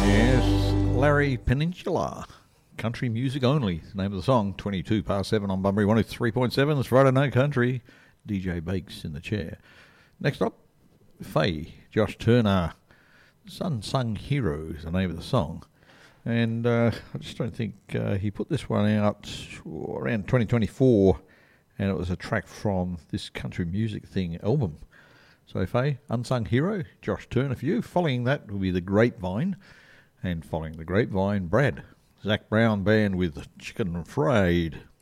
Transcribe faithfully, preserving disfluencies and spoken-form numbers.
Yes, Larry Peninsula. Country music only. The name of the song, twenty-two past seven on Bunbury one oh three point seven. It's Friday Night Country. D J Bakes in the chair. Next up, Faye, Josh Turner. Unsung Hero is the name of the song. And uh, I just don't think uh, he put this one out around twenty twenty-four, and it was a track from this country music thing album. So Faye, Unsung Hero, Josh Turner for you. Following that will be The Grapevine, and following The Grapevine, Brad. Zach Brown Band with Chicken Fried.